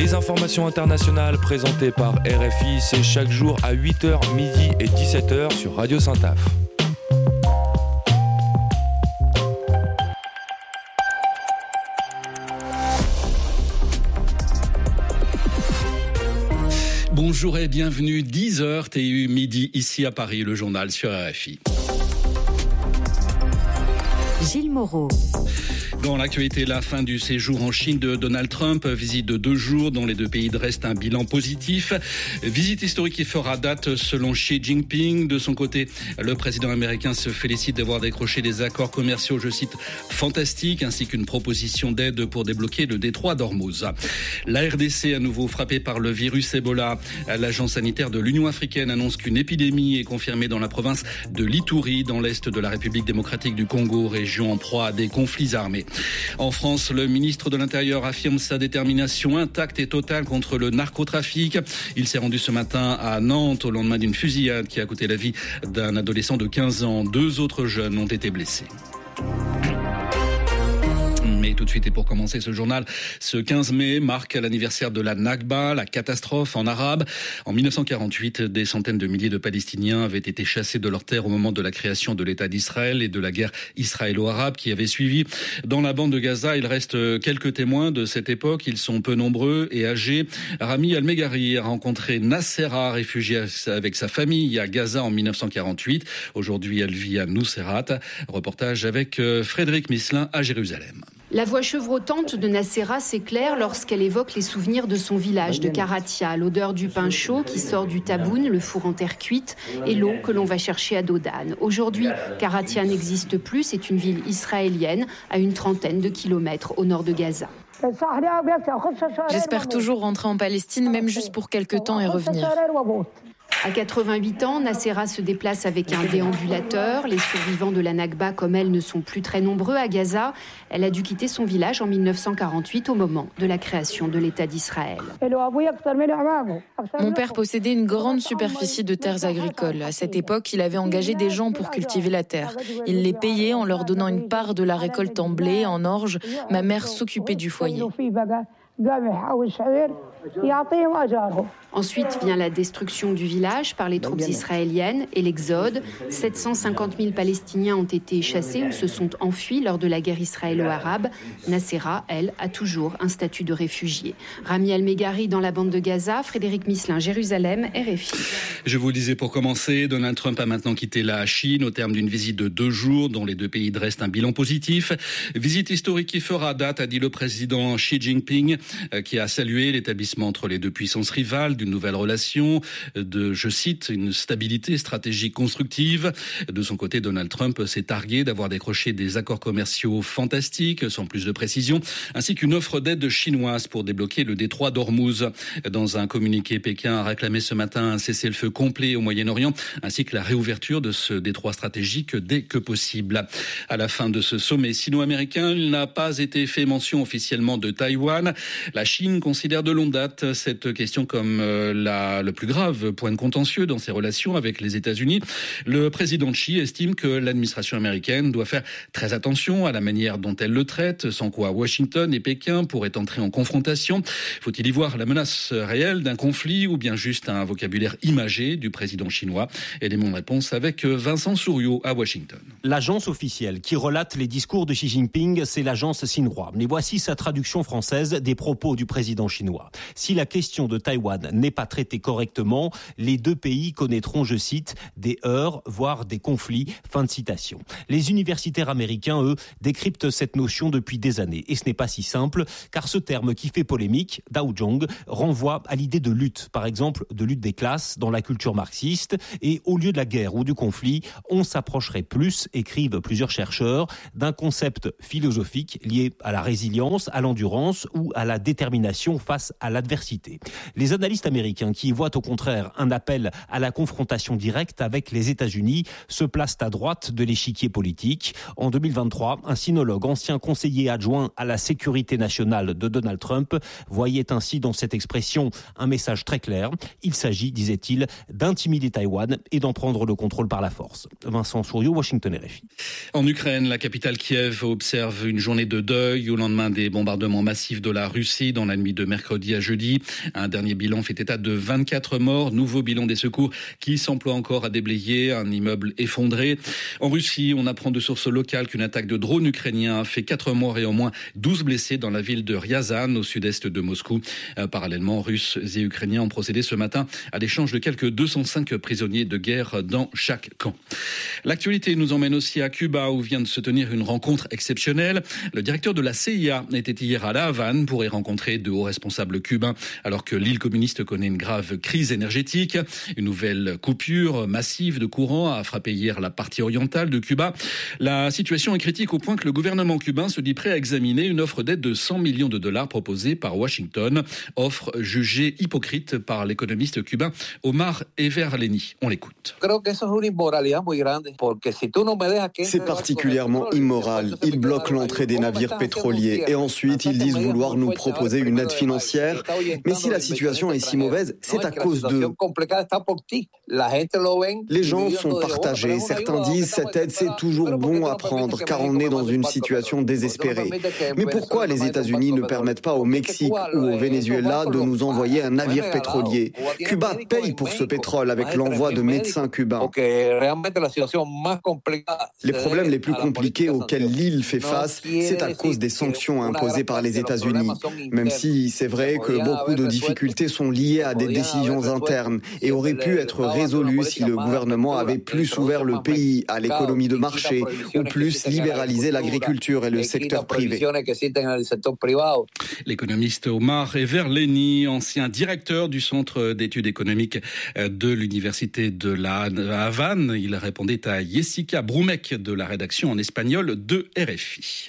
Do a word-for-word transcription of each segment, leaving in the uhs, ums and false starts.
Les informations internationales présentées par R F I, c'est chaque jour à huit heures, midi et dix-sept heures sur Radio Saint-Af. Bonjour et bienvenue, dix heures T U midi ici à Paris, le journal sur R F I. Gilles Moreau. Dans l'actualité, la fin du séjour en Chine de Donald Trump, visite de deux jours dont les deux pays dressent un bilan positif. Visite historique qui fera date selon Xi Jinping. De son côté, le président américain se félicite d'avoir décroché des accords commerciaux, je cite, fantastiques, ainsi qu'une proposition d'aide pour débloquer le détroit d'Ormuz. La R D C à nouveau frappée par le virus Ebola. L'agence sanitaire de l'Union africaine annonce qu'une épidémie est confirmée dans la province de l'Ituri, dans l'est de la République démocratique du Congo, région en proie à des conflits armés. En France, le ministre de l'Intérieur affirme sa détermination intacte et totale contre le narcotrafic. Il s'est rendu ce matin à Nantes au lendemain d'une fusillade qui a coûté la vie d'un adolescent de quinze ans. Deux autres jeunes ont été blessés. Mais tout de suite, et pour commencer ce journal, ce quinze mai marque l'anniversaire de la Nakba, la catastrophe en arabe. En dix-neuf cent quarante-huit, des centaines de milliers de Palestiniens avaient été chassés de leurs terres au moment de la création de l'État d'Israël et de la guerre israélo-arabe qui avait suivi. Dans la bande de Gaza, il reste quelques témoins de cette époque. Ils sont peu nombreux et âgés. Rami Al-Meghari a rencontré Nassera, réfugiée avec sa famille à Gaza en dix-neuf cent quarante-huit. Aujourd'hui, elle vit à Nuseirat. Reportage avec Frédéric Misselin à Jérusalem. La voix chevrotante de Nassera s'éclaire lorsqu'elle évoque les souvenirs de son village de Karatia, l'odeur du pain chaud qui sort du taboun, le four en terre cuite, et l'eau que l'on va chercher à Dodan. Aujourd'hui, Karatia n'existe plus, c'est une ville israélienne à une trentaine de kilomètres au nord de Gaza. J'espère toujours rentrer en Palestine, même juste pour quelques temps et revenir. À quatre-vingt-huit ans, Nassera se déplace avec un déambulateur. Les survivants de la Nakba, comme elle, ne sont plus très nombreux à Gaza. Elle a dû quitter son village en dix-neuf cent quarante-huit au moment de la création de l'État d'Israël. Mon père possédait une grande superficie de terres agricoles. À cette époque, il avait engagé des gens pour cultiver la terre. Il les payait en leur donnant une part de la récolte en blé, en orge. Ma mère s'occupait du foyer. Ensuite vient la destruction du village par les troupes israéliennes et l'exode. sept cent cinquante mille Palestiniens ont été chassés ou se sont enfuis lors de la guerre israélo-arabe. Nassera, elle, a toujours un statut de réfugié. Rami Al-Meghari dans la bande de Gaza, Frédéric Misselin, Jérusalem, R F I. Je vous le disais pour commencer, Donald Trump a maintenant quitté la Chine au terme d'une visite de deux jours dont les deux pays dressent un bilan positif. Visite historique qui fera date, a dit le président Xi Jinping, qui a salué l'établissement entre les deux puissances rivales d'une nouvelle relation, de, je cite, une stabilité stratégique constructive. De son côté, Donald Trump s'est targué d'avoir décroché des accords commerciaux fantastiques, sans plus de précision, ainsi qu'une offre d'aide chinoise pour débloquer le détroit d'Ormuz. Dans un communiqué, Pékin a réclamé ce matin un cessez-le-feu complet au Moyen-Orient, ainsi que la réouverture de ce détroit stratégique dès que possible. À la fin de ce sommet sino-américain, il n'a pas été fait mention officiellement de Taïwan. La Chine considère de longue date cette question comme la, le plus grave point de contentieux dans ses relations avec les États-Unis. Le président Xi estime que l'administration américaine doit faire très attention à la manière dont elle le traite, sans quoi Washington et Pékin pourraient entrer en confrontation. Faut-il y voir la menace réelle d'un conflit ou bien juste un vocabulaire imagé du président chinois? Élément de réponse avec Vincent Souriau à Washington. L'agence officielle qui relate les discours de Xi Jinping, c'est l'agence Xinhua. Mais voici sa traduction française des propos du président chinois. Si la question de Taïwan n'est pas traitée correctement, les deux pays connaîtront, je cite, des heurts, voire des conflits. Fin de citation. Les universitaires américains, eux, décryptent cette notion depuis des années. Et ce n'est pas si simple, car ce terme qui fait polémique, Daojong, renvoie à l'idée de lutte, par exemple de lutte des classes dans la culture marxiste. Et au lieu de la guerre ou du conflit, on s'approcherait plus, écrivent plusieurs chercheurs, d'un concept philosophique lié à la résilience, à l'endurance ou à la détermination face à l'adversité. Les analystes américains qui voient au contraire un appel à la confrontation directe avec les États-Unis se placent à droite de l'échiquier politique. En deux mille vingt-trois, un sinologue, ancien conseiller adjoint à la sécurité nationale de Donald Trump, voyait ainsi dans cette expression un message très clair. Il s'agit, disait-il, d'intimider Taïwan et d'en prendre le contrôle par la force. Vincent Souriau, Washington, R F I. En Ukraine, la capitale Kiev observe une journée de deuil au lendemain des bombardements massifs de la Russie Russie dans la nuit de mercredi à jeudi. Un dernier bilan fait état de vingt-quatre morts. Nouveau bilan des secours qui s'emploie encore à déblayer un immeuble effondré. En Russie, on apprend de sources locales qu'une attaque de drone ukrainien a fait quatre morts et au moins douze blessés dans la ville de Ryazan, au sud-est de Moscou. Euh, parallèlement, Russes et Ukrainiens ont procédé ce matin à l'échange de quelques deux cent cinq prisonniers de guerre dans chaque camp. L'actualité nous emmène aussi à Cuba, où vient de se tenir une rencontre exceptionnelle. Le directeur de la C I A était hier à La Havane pour y rencontrer de hauts responsables cubains, alors que l'île communiste connaît une grave crise énergétique. Une nouvelle coupure massive de courant a frappé hier la partie orientale de Cuba. La situation est critique au point que le gouvernement cubain se dit prêt à examiner une offre d'aide de cent millions de dollars proposée par Washington. Offre jugée hypocrite par l'économiste cubain Omar Everleni. On l'écoute. C'est particulièrement immoral. Ils bloquent l'entrée des navires pétroliers et ensuite ils disent vouloir nous proposer une aide financière. Mais si la situation est si mauvaise, c'est à cause d'eux. Les gens sont partagés. Certains disent cette aide c'est toujours bon à prendre car on est dans une situation désespérée. Mais pourquoi les États-Unis ne permettent pas au Mexique ou au Venezuela de nous envoyer un navire pétrolier ? Cuba paye pour ce pétrole avec l'envoi de médecins cubains. Les problèmes les plus compliqués auxquels l'île fait face, c'est à cause des sanctions imposées par les États-Unis. Même si c'est vrai que beaucoup de difficultés sont liées à des décisions internes et auraient pu être résolues si le gouvernement avait plus ouvert le pays à l'économie de marché ou plus libéralisé l'agriculture et le secteur privé. L'économiste Omar Everleni, ancien directeur du Centre d'études économiques de l'Université de la Havane, il répondait à Jessica Broumek de la rédaction en espagnol de R F I.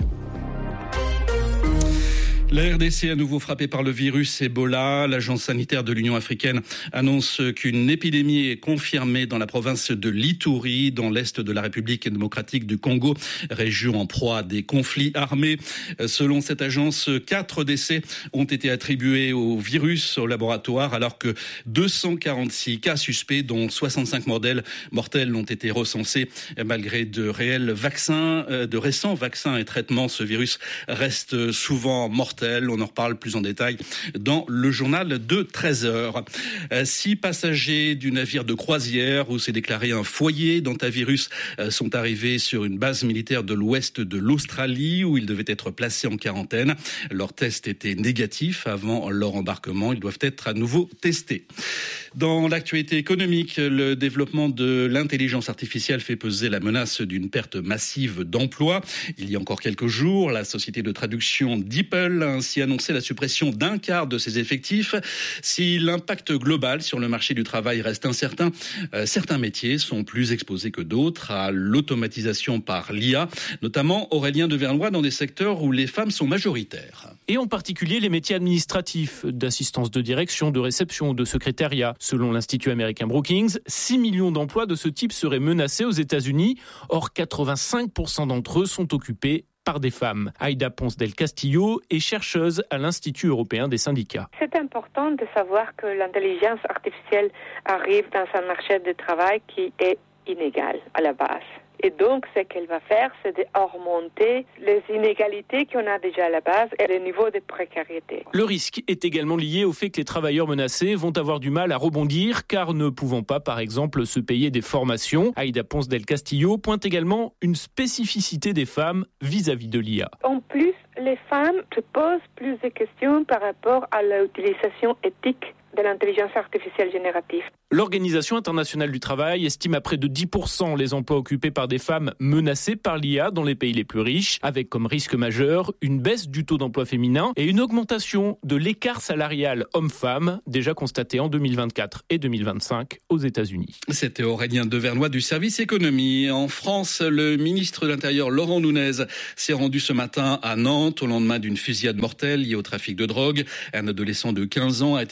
La R D C à nouveau frappée par le virus Ebola. L'agence sanitaire de l'Union africaine annonce qu'une épidémie est confirmée dans la province de l'Ituri, dans l'est de la République démocratique du Congo, région en proie à des conflits armés. Selon cette agence, quatre décès ont été attribués au virus au laboratoire, alors que deux cent quarante-six cas suspects, dont soixante-cinq mortels, mortels, ont été recensés. Malgré de réels vaccins, de récents vaccins et traitements, ce virus reste souvent mortel. On en reparle plus en détail dans le journal de treize heures. Six passagers du navire de croisière où s'est déclaré un foyer d'hantavirus sont arrivés sur une base militaire de l'ouest de l'Australie où ils devaient être placés en quarantaine. Leur test était négatif avant leur embarquement. Ils doivent être à nouveau testés. Dans l'actualité économique, le développement de l'intelligence artificielle fait peser la menace d'une perte massive d'emplois. Il y a encore quelques jours, la société de traduction DeepL a ainsi annoncé la suppression d'un quart de ses effectifs. Si l'impact global sur le marché du travail reste incertain, euh, certains métiers sont plus exposés que d'autres à l'automatisation par l'I A, notamment Aurélien Devernois dans des secteurs où les femmes sont majoritaires. Et en particulier les métiers administratifs, d'assistance de direction, de réception ou de secrétariat. Selon l'Institut américain Brookings, six millions d'emplois de ce type seraient menacés aux États-Unis. Or, quatre-vingt-cinq pour cent d'entre eux sont occupés par des femmes. Aïda Ponce del Castillo est chercheuse à l'Institut européen des syndicats. C'est important de savoir que l'intelligence artificielle arrive dans un marché de travail qui est inégal à la base. Et donc, ce qu'elle va faire, c'est de remonter les inégalités qu'on a déjà à la base et le niveau de précarité. Le risque est également lié au fait que les travailleurs menacés vont avoir du mal à rebondir, car ne pouvant pas, par exemple, se payer des formations. Aïda Ponce del Castillo pointe également une spécificité des femmes vis-à-vis de l'I A. En plus, les femmes se posent plus de questions par rapport à l'utilisation éthique de l'intelligence artificielle générative. L'Organisation internationale du travail estime à près de dix pour cent les emplois occupés par des femmes menacées par l'I A dans les pays les plus riches, avec comme risque majeur une baisse du taux d'emploi féminin et une augmentation de l'écart salarial homme-femme, déjà constaté en deux mille vingt-quatre et deux mille vingt-cinq aux États-Unis. C'était Aurélien Devernois du service économie. En France, le ministre de l'Intérieur Laurent Nunez s'est rendu ce matin à Nantes au lendemain d'une fusillade mortelle liée au trafic de drogue. Un adolescent de quinze ans a été tué.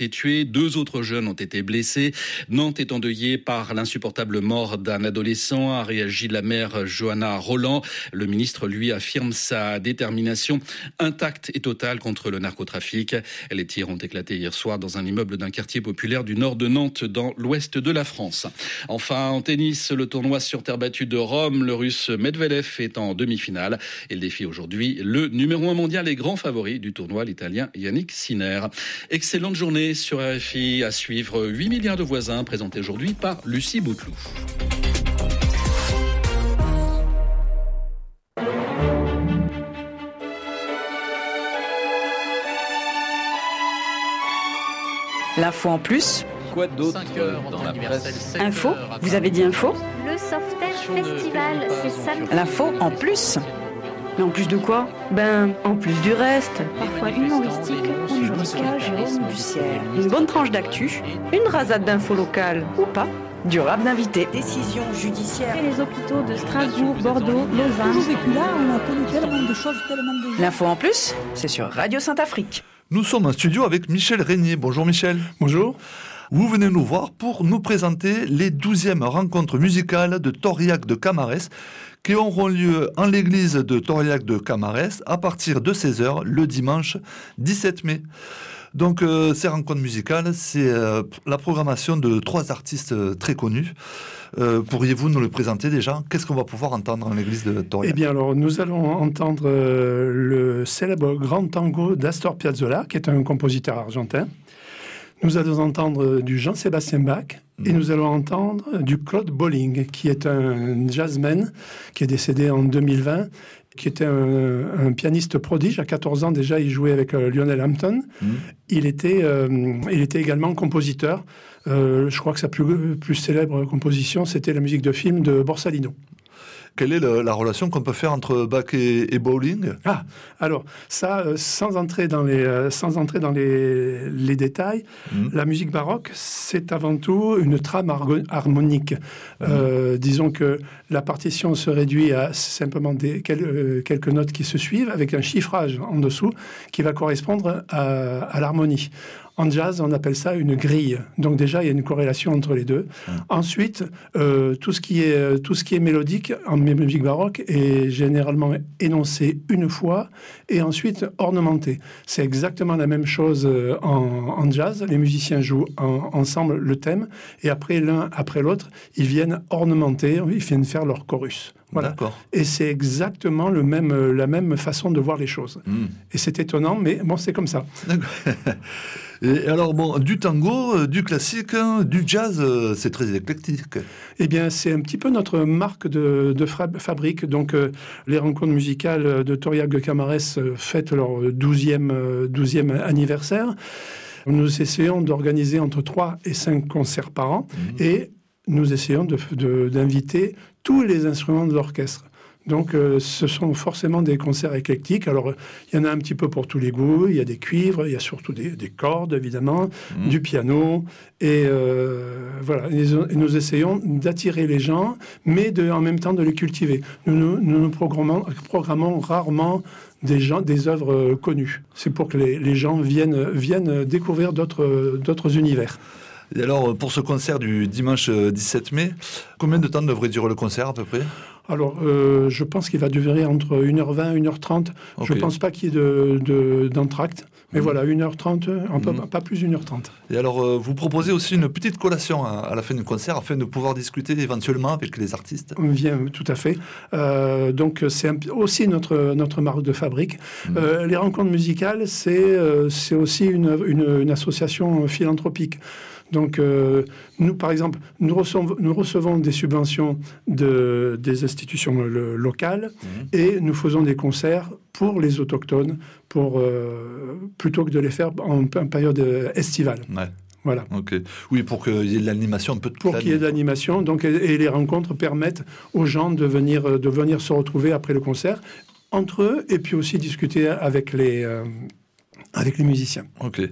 Deux autres jeunes ont été blessés. Nantes est endeuillée par l'insupportable mort d'un adolescent, a réagi la maire Johanna Roland. Le ministre, lui, affirme sa détermination intacte et totale contre le narcotrafic. Les tirs ont éclaté hier soir dans un immeuble d'un quartier populaire du nord de Nantes, dans l'ouest de la France. Enfin, en tennis, le tournoi sur terre battue de Rome, le Russe Medvedev est en demi-finale. Il défie aujourd'hui le numéro un mondial et grand favori du tournoi, l'Italien Yannick Sinner. Excellente journée sur R F I. À suivre huit milliards de voisins, présenté aujourd'hui par Lucie Bouteloup. L'info en plus. Quoi d'autre dans la presse? Info? Vous avez dit info? Le Softaine Festival, c'est samedi. L'info en plus. Mais en plus de quoi? Ben, en plus du reste. Parfois humoristique, bonjour Mika, Jérôme Bussière. Une bonne tranche d'actu, une rasade d'infos locales ou pas, du rap d'invités. Décision judiciaire. Et les hôpitaux de Strasbourg, Bordeaux, Lausanne. Toujours vécu là, on a connu tellement de choses, tellement de gens. L'info en plus, c'est sur Radio Saint-Afrique. Nous sommes en studio avec Michel Régnier. Bonjour Michel. Bonjour. Vous venez nous voir pour nous présenter les douzièmes rencontres musicales de Tauriac de Camarès qui auront lieu en l'église de Tauriac de Camarès à partir de seize heures le dimanche dix-sept mai. Donc euh, ces rencontres musicales, c'est euh, la programmation de trois artistes euh, très connus. Euh, pourriez-vous nous le présenter déjà? Qu'est-ce qu'on va pouvoir entendre en l'église de Tauriac? Eh bien alors, nous allons entendre euh, le célèbre grand tango d'Astor Piazzolla, qui est un compositeur argentin. Nous allons entendre du Jean-Sébastien Bach mmh. et nous allons entendre du Claude Bolling, qui est un jazzman qui est décédé en deux mille vingt, qui était un, un pianiste prodige. À quatorze ans déjà, il jouait avec euh, Lionel Hampton. Mmh. Il, était, euh, il était également compositeur. Euh, je crois que sa plus, plus célèbre composition, c'était la musique de film de Borsalino. Quelle est le, la relation qu'on peut faire entre Bach et, et Bolling? Ah, alors, ça, euh, sans entrer dans les, euh, sans entrer dans les, les détails, mmh. la musique baroque, c'est avant tout une trame argo- harmonique. Mmh. Euh, disons que la partition se réduit à simplement des, quel, euh, quelques notes qui se suivent, avec un chiffrage en dessous qui va correspondre à, à l'harmonie. En jazz, on appelle ça une grille. Donc déjà, il y a une corrélation entre les deux. Mmh. Ensuite, euh, tout ce qui est, tout ce qui est mélodique en musique baroque est généralement énoncé une fois et ensuite ornementé. C'est exactement la même chose en, en jazz. Les musiciens jouent en, ensemble le thème et après, l'un après l'autre, ils viennent ornementer, ils viennent faire leur chorus. Voilà. D'accord. Et c'est exactement le même, la même façon de voir les choses. Mmh. Et c'est étonnant, mais bon, c'est comme ça. D'accord. Et alors, bon, du tango, du classique, du jazz, c'est très éclectique. Eh bien, c'est un petit peu notre marque de, de fabrique. Donc, euh, les rencontres musicales de Tauriac de Camarès fêtent leur douzième, douzième anniversaire. Nous essayons d'organiser entre trois et cinq concerts par an. Mmh. Et nous essayons de, de, d'inviter tous les instruments de l'orchestre. Donc, euh, ce sont forcément des concerts éclectiques. Alors, il y en a un petit peu pour tous les goûts. Il y a des cuivres, il y a surtout des, des cordes, évidemment, mmh. du piano. Et euh, voilà, et nous essayons d'attirer les gens, mais de, en même temps de les cultiver. Nous nous, nous, nous programmons, programmons rarement des, gens, des œuvres connues. C'est pour que les, les gens viennent, viennent découvrir d'autres, d'autres univers. Et alors, pour ce concert du dimanche dix-sept mai, combien de temps devrait durer le concert à peu près? Alors, euh, je pense qu'il va durer entre une heure vingt et une heure trente. Okay. Je ne pense pas qu'il y ait de, de, d'entracte. Mais mmh. voilà, une heure trente, mmh. pas plus d'une heure trente. Et alors, euh, vous proposez aussi une petite collation à, à la fin du concert afin de pouvoir discuter éventuellement avec les artistes? Bien, tout à fait. Euh, donc, c'est un, aussi notre, notre marque de fabrique. Mmh. Euh, les rencontres musicales, c'est, euh, c'est aussi une, une, une association philanthropique. Donc, euh, nous, par exemple, nous recevons, nous recevons des subventions de, des institutions le, locales mmh. et nous faisons des concerts pour les autochtones, pour, euh, plutôt que de les faire en, en période estivale. Ouais. Voilà. Okay. Oui, pour qu'il y ait de l'animation un peu de Pour qu'il y ait de l'animation. Donc, et, et les rencontres permettent aux gens de venir, de venir se retrouver après le concert, entre eux, et puis aussi discuter avec les... Euh, avec les musiciens. Ok.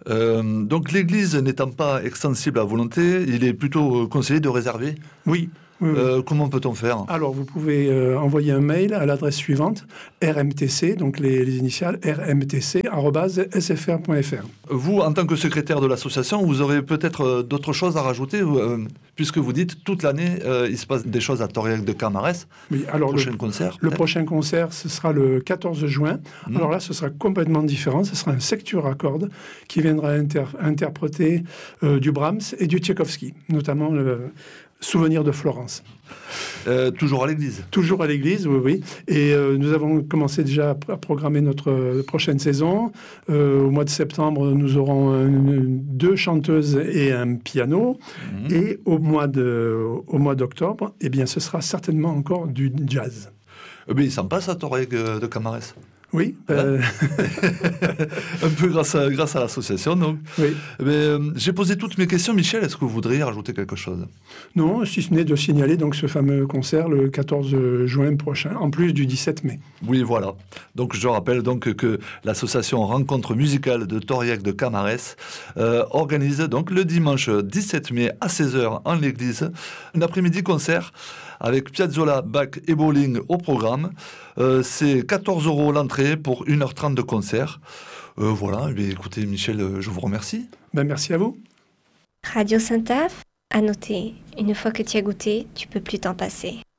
Euh, donc l'église n'étant pas extensible à volonté, il est plutôt conseillé de réserver? Oui. Oui, oui. Euh, comment peut-on faire? Alors, vous pouvez euh, envoyer un mail à l'adresse suivante, R M T C, donc les, les initiales, R M T C arobase S F R point F R. Vous, en tant que secrétaire de l'association, vous aurez peut-être euh, d'autres choses à rajouter, euh, puisque vous dites toute l'année, euh, il se passe des choses à Toriac de Camarès. Oui, alors prochain le, concert. Le prochain concert, ce sera le quatorze juin. Mmh. Alors là, ce sera complètement différent. Ce sera un secteur à cordes qui viendra inter- interpréter euh, du Brahms et du Tchaïkovski, notamment le Souvenir de Florence. Euh, toujours à l'église. Toujours à l'église, oui, oui. Et euh, nous avons commencé déjà à, à programmer notre euh, prochaine saison. Euh, au mois de septembre, nous aurons un, deux chanteuses et un piano. Mmh. Et au mois de, au mois d'octobre, eh bien, ce sera certainement encore du jazz. Eh bien, il s'en passe à Toriac de Camarès. Oui. Euh... un peu grâce à, grâce à l'association, donc. Oui. Mais, euh, j'ai posé toutes mes questions. Michel, est-ce que vous voudriez rajouter quelque chose? Non, si ce n'est de signaler donc ce fameux concert le quatorze juin prochain, en plus du dix-sept mai. Oui, voilà. Donc, je rappelle donc que l'association Rencontre musicale de Toriac de Camarès euh, organise donc le dimanche dix-sept mai à seize heures en l'église un après-midi concert avec Piazzolla, Bach et Bowling au programme. Euh, c'est quatorze euros l'entrée pour une heure trente de concert. Euh, voilà, eh bien, écoutez Michel, je vous remercie. Ben, merci à vous. Radio Saint-Aph, à noter, une fois que tu as goûté, tu peux plus t'en passer.